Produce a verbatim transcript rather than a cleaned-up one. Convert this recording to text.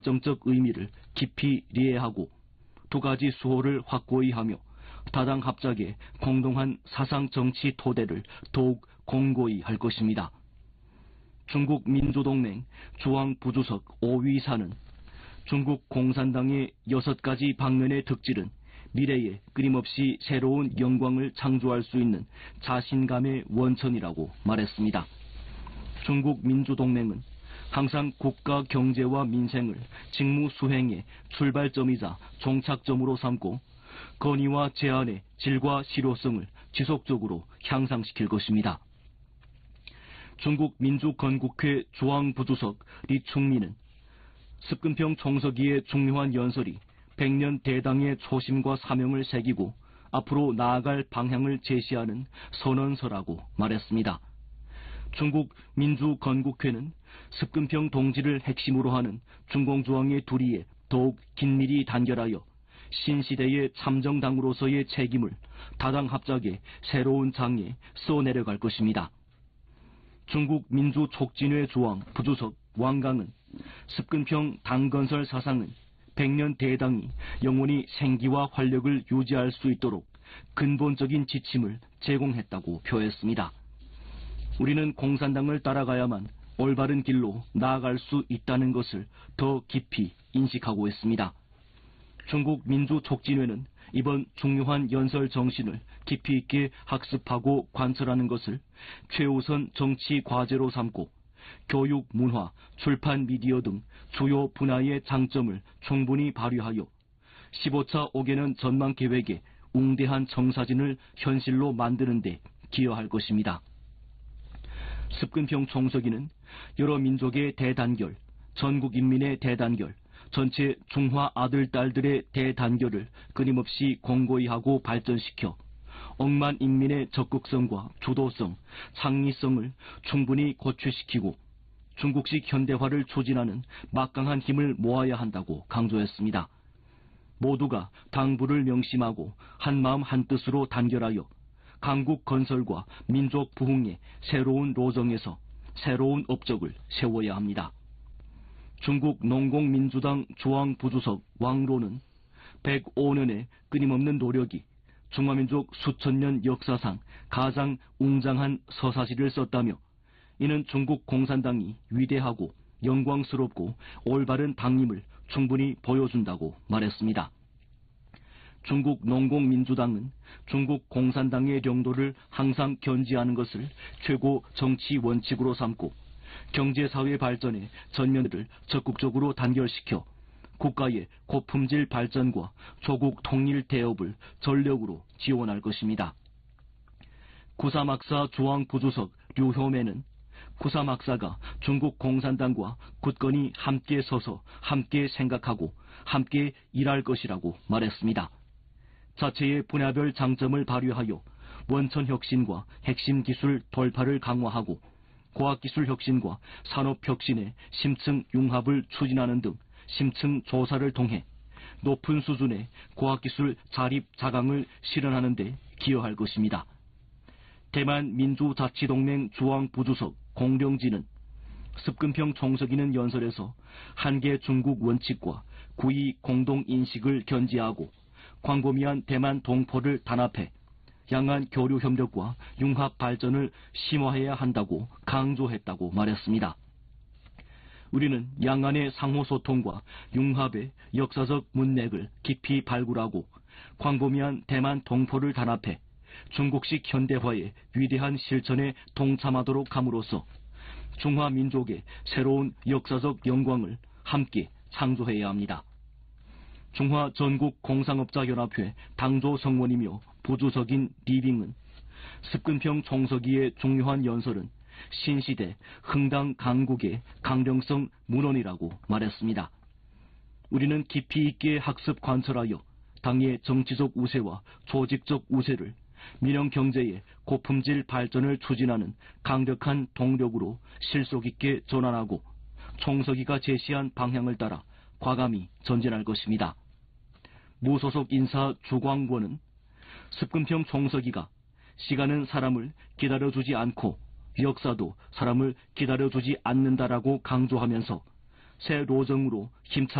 정적 의미를 깊이 이해하고 두 가지 수호를 확고히 하며 다당합작의 공동한 사상 정치 토대를 더욱 공고히 할 것입니다. 중국 민주동맹 중앙부주석 오위사는 중국 공산당의 여섯 가지 방면의 득질은 미래에 끊임없이 새로운 영광을 창조할 수 있는 자신감의 원천이라고 말했습니다. 중국 민주동맹은 항상 국가 경제와 민생을 직무 수행의 출발점이자 종착점으로 삼고 건의와 제안의 질과 실효성을 지속적으로 향상시킬 것입니다. 중국 민주건국회 중앙부주석 리충미는 습근평 총서기의 중요한 연설이 백년 대당의 초심과 사명을 새기고 앞으로 나아갈 방향을 제시하는 선언서라고 말했습니다. 중국 민주건국회는 습근평 동지를 핵심으로 하는 중공주왕의 두리에 더욱 긴밀히 단결하여 신시대의 참정당으로서의 책임을 다당합작의 새로운 장에 써내려갈 것입니다. 중국 민주촉진회 주왕 부주석 왕강은 습근평 당건설 사상은 백년 대당이 영원히 생기와 활력을 유지할 수 있도록 근본적인 지침을 제공했다고 표했습니다. 우리는 공산당을 따라가야만 올바른 길로 나아갈 수 있다는 것을 더 깊이 인식하고 있습니다. 중국 민주촉진회는 이번 중요한 연설 정신을 깊이 있게 학습하고 관철하는 것을 최우선 정치 과제로 삼고 교육, 문화, 출판, 미디어 등 주요 분야의 장점을 충분히 발휘하여 십오 차 오 개년 전망 계획의 웅대한 청사진을 현실로 만드는 데 기여할 것입니다. 습근평 총서기는 여러 민족의 대단결, 전국 인민의 대단결, 전체 중화 아들, 딸들의 대단결을 끊임없이 공고히 하고 발전시켜 억만 인민의 적극성과 주도성, 창의성을 충분히 고취시키고 중국식 현대화를 추진하는 막강한 힘을 모아야 한다고 강조했습니다. 모두가 당부를 명심하고 한마음 한뜻으로 단결하여 강국 건설과 민족 부흥의 새로운 로정에서 새로운 업적을 세워야 합니다. 중국 농공민주당 중앙부주석 왕로는 백오 년의 끊임없는 노력이 중화민족 수천년 역사상 가장 웅장한 서사시를 썼다며 이는 중국 공산당이 위대하고 영광스럽고 올바른 당임을 충분히 보여준다고 말했습니다. 중국 농공민주당은 중국 공산당의領도를 항상 견지하는 것을 최고 정치 원칙으로 삼고 경제사회 발전의 전면을 적극적으로 단결시켜 국가의 고품질 발전과 조국 통일 대업을 전력으로 지원할 것입니다. 구사막사 중앙부주석 류효매는 구사막사가 중국 공산당과 굳건히 함께 서서 함께 생각하고 함께 일할 것이라고 말했습니다. 자체의 분야별 장점을 발휘하여 원천혁신과 핵심 기술 돌파를 강화하고 과학기술 혁신과 산업혁신의 심층 융합을 추진하는 등 심층 조사를 통해 높은 수준의 과학기술 자립 자강을 실현하는 데 기여할 것입니다. 대만 민주자치동맹 중앙부주석 공령진은 습근평 총서기는 연설에서 한계 중국 원칙과 구이 공동인식을 견지하고 광범위한 대만 동포를 단합해 양안 교류 협력과 융합 발전을 심화해야 한다고 강조했다고 말했습니다. 우리는 양안의 상호소통과 융합의 역사적 문맥을 깊이 발굴하고 광범위한 대만 동포를 단합해 중국식 현대화의 위대한 실천에 동참하도록 함으로써 중화민족의 새로운 역사적 영광을 함께 창조해야 합니다. 중화전국공상업자연합회 당조성원이며 부주석인 리빙은 습근평 총서기의 중요한 연설은 신시대 흥당 강국의 강령성 문헌이라고 말했습니다. 우리는 깊이 있게 학습 관철하여 당의 정치적 우세와 조직적 우세를 민영경제의 고품질 발전을 추진하는 강력한 동력으로 실속 있게 전환하고 총서기가 제시한 방향을 따라 과감히 전진할 것입니다. 무소속 인사 주광권은 습근평 총서기가 시간은 사람을 기다려주지 않고 역사도 사람을 기다려주지 않는다라고 강조하면서 새 로정으로 힘차게